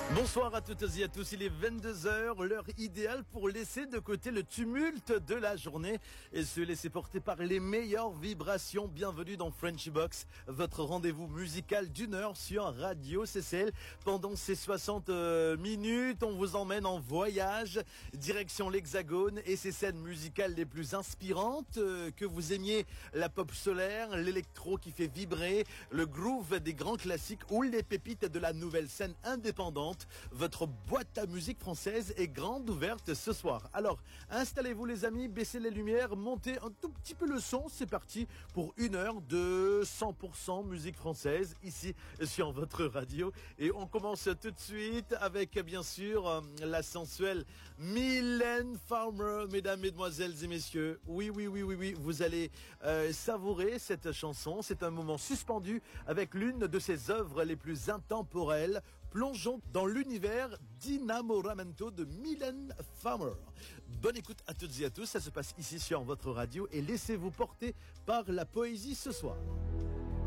Bonsoir à toutes et à tous, il est 22h, l'heure idéale pour laisser de côté le tumulte de la journée et se laisser porter par les meilleures vibrations. Bienvenue dans Frenchy Box, votre rendez-vous musical d'une heure sur Radio CCL. Pendant ces 60 minutes, on vous emmène en voyage, direction l'Hexagone et ses scènes musicales les plus inspirantes, que vous aimiez la pop solaire, l'électro qui fait vibrer, le groove des grands classiques ou les pépites de la nouvelle scène indépendante. Votre boîte à musique française est grande ouverte ce soir. Alors, installez-vous les amis, baissez les lumières, montez un tout petit peu le son. C'est parti pour une heure de 100% musique française ici sur votre radio. Et on commence tout de suite avec bien sûr la sensuelle Mylène Farmer. Mesdames, mesdemoiselles et messieurs, oui, vous allez savourer cette chanson. C'est un moment suspendu avec l'une de ses œuvres les plus intemporelles. Plongeons dans l'univers d'Innamoramento de Mylène Farmer. Bonne écoute à toutes et à tous, ça se passe ici sur votre radio et laissez-vous porter par la poésie ce soir.